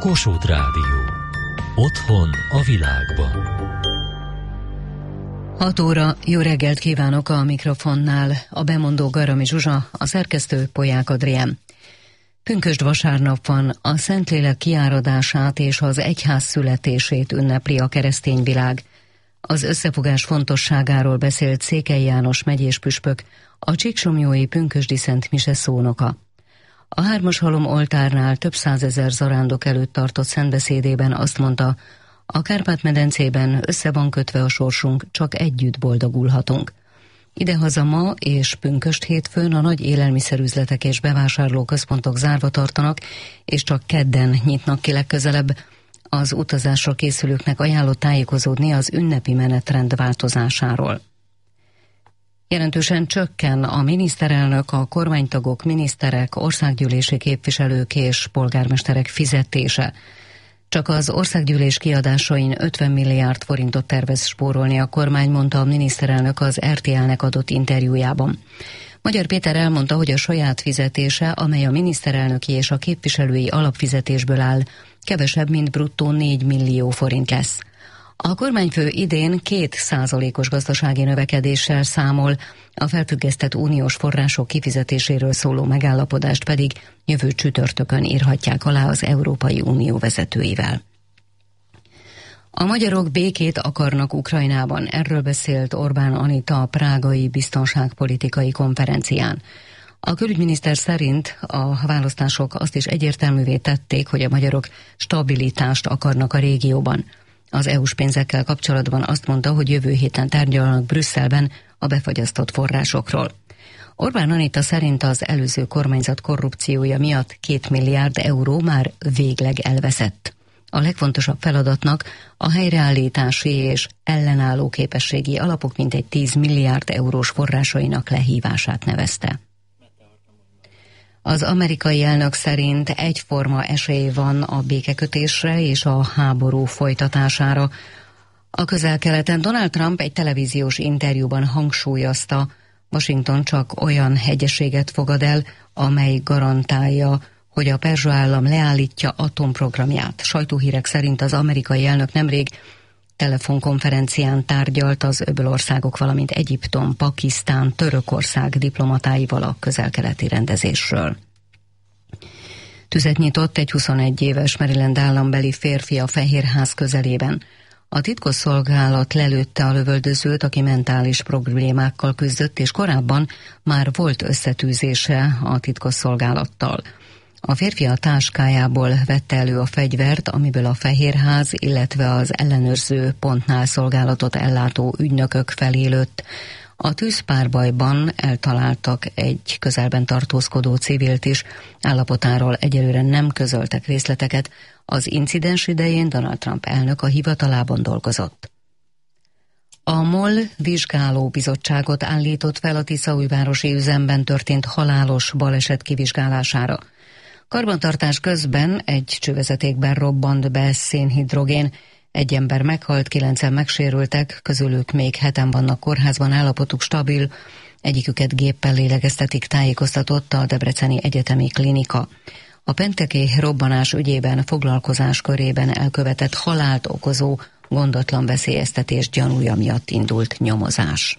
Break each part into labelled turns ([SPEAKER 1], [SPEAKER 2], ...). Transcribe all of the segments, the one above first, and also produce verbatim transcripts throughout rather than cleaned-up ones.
[SPEAKER 1] Kossuth Rádió. Otthon a világban.
[SPEAKER 2] hat óra, jó reggelt kívánok a mikrofonnál. A bemondó Garami Zsuzsa, a szerkesztő Polyák Adrián. Pünkösd vasárnap van, a Szentlélek kiáradását és az egyház születését ünnepli a keresztény világ. Az összefogás fontosságáról beszélt Székely János megyés püspök, a csíksomlyói pünkösdi Szent Mise szónoka. A Hármashalom oltárnál több százezer zarándok előtt tartott szentbeszédében azt mondta, a Kárpát-medencében össze van kötve a sorsunk, csak együtt boldogulhatunk. Idehaza ma és pünkösd hétfőn a nagy élelmiszerüzletek és bevásárlóközpontok zárva tartanak, és csak kedden nyitnak ki legközelebb. Az utazásra készülőknek ajánlott tájékozódni az ünnepi menetrend változásáról. Jelentősen csökken a miniszterelnök, a kormánytagok, miniszterek, országgyűlési képviselők és polgármesterek fizetése. Csak az országgyűlés kiadásain ötven milliárd forintot tervez spórolni a kormány, mondta a miniszterelnök az er té el-nek adott interjújában. Magyar Péter elmondta, hogy a saját fizetése, amely a miniszterelnöki és a képviselői alapfizetésből áll, kevesebb, mint bruttó négy millió forint lesz. A kormányfő idén két százalékos gazdasági növekedéssel számol, a felfüggesztett uniós források kifizetéséről szóló megállapodást pedig jövő csütörtökön írhatják alá az Európai Unió vezetőivel. A magyarok békét akarnak Ukrajnában, erről beszélt Orbán Anita a prágai biztonságpolitikai konferencián. A külügyminiszter szerint a választások azt is egyértelművé tették, hogy a magyarok stabilitást akarnak a régióban. Az é u-s pénzekkel kapcsolatban azt mondta, hogy jövő héten tárgyalnak Brüsszelben a befagyasztott forrásokról. Orbán Anita szerint az előző kormányzat korrupciója miatt két milliárd euró már végleg elveszett. A legfontosabb feladatnak a helyreállítási és ellenálló képességi alapok mintegy tíz milliárd eurós forrásainak lehívását nevezte. Az amerikai elnök szerint egyforma esély van a békekötésre és a háború folytatására. A Közel-Keleten Donald Trump egy televíziós interjúban hangsúlyozta, Washington csak olyan egyezséget fogad el, amely garantálja, hogy a perzsa állam leállítja atomprogramját. Sajtóhírek szerint az amerikai elnök nemrég telefonkonferencián tárgyalt az öbölországok, valamint Egyiptom, Pakisztán, Törökország diplomatáival a közel-keleti rendezésről. Tüzet nyitott egy huszonegy éves Maryland állambeli férfi a Fehérház közelében. A titkosszolgálat lelőtte a lövöldözőt, aki mentális problémákkal küzdött, és korábban már volt összetűzése a titkosszolgálattal. A férfi a táskájából vette elő a fegyvert, amiből a Fehérház, illetve az ellenőrző pontnál szolgálatot ellátó ügynökök felé lőtt. A tűzpárbajban eltaláltak egy közelben tartózkodó civilt is, állapotáról egyelőre nem közöltek részleteket. Az incidens idején Donald Trump elnök a hivatalában dolgozott. A MOL vizsgáló bizottságot állított fel a tiszaújvárosi üzemben történt halálos baleset kivizsgálására. Karbantartás közben egy csővezetékben robbant be szénhidrogén, egy ember meghalt, kilencen megsérültek, közülük még heten vannak kórházban, állapotuk stabil, egyiküket géppel lélegeztetik, tájékoztatott a Debreceni Egyetemi Klinika. A pénteki robbanás ügyében foglalkozás körében elkövetett halált okozó gondatlan veszélyeztetés gyanúja miatt indult nyomozás.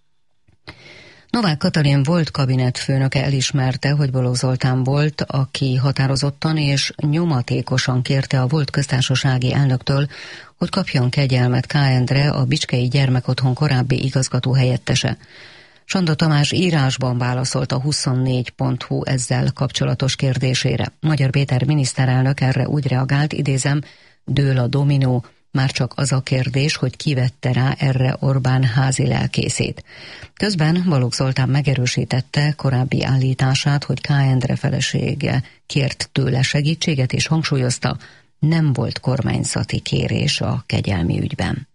[SPEAKER 2] Novák Katalin volt kabinetfőnöke elismerte, hogy Balogh Zoltán volt, aki határozottan és nyomatékosan kérte a volt köztársasági elnöktől, hogy kapjon kegyelmet K. Endre, a Bicskei Gyermekotthon korábbi igazgató helyettese. Sanda Tamás írásban válaszolt a huszonnégy pont hu ezzel kapcsolatos kérdésére. Magyar Péter miniszterelnök erre úgy reagált, idézem, dől a dominó, már csak az a kérdés, hogy ki vette rá erre Orbán házi lelkészét. Közben Balogh Zoltán megerősítette korábbi állítását, hogy K. Endre felesége kért tőle segítséget, és hangsúlyozta, nem volt kormányzati kérés a kegyelmi ügyben.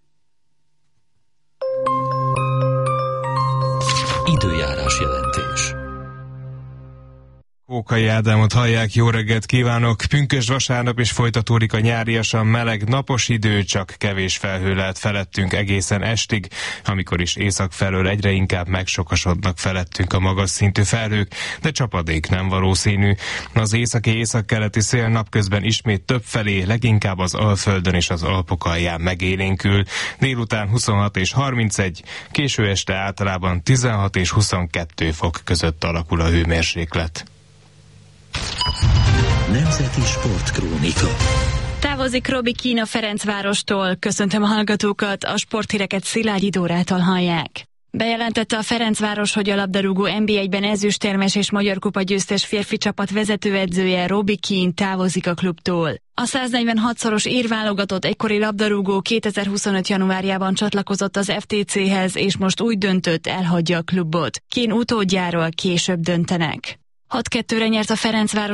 [SPEAKER 1] Időjárás jelentés.
[SPEAKER 3] Pókai Ádámot hallják, jó reggelt kívánok! Pünkösd vasárnap is folytatódik a nyáriasan meleg napos idő, csak kevés felhő lehet felettünk egészen estig, amikor is észak felől egyre inkább megsokasodnak felettünk a magas szintű felhők, de csapadék nem valószínű. Az északi északkeleti szél napközben ismét többfelé, leginkább az Alföldön és az Alpok alján megélénkül. Délután huszonhat és harmincegy, késő este általában tizenhat és huszonkettő fok között alakul a hőmérséklet.
[SPEAKER 1] Nemzeti Sportkrónika.
[SPEAKER 4] Távozik Robbie Keane a Ferencvárostól. Köszöntöm a hallgatókat, a sporthíreket Szilágyi Dórától hallják. Bejelentette a Ferencváros, hogy a labdarúgó en bé egyben ezüstérmes és Magyar Kupa győztes férfi csapat vezetőedzője Robbie Keane távozik a klubtól. A száznegyvenhatszoros ír válogatott egykori labdarúgó kétezer-huszonöt januárjában csatlakozott az ef té céhez, és most úgy döntött, elhagyja a klubot. Keane utódjáról később döntenek. hat kettőre nyert a Ferencváros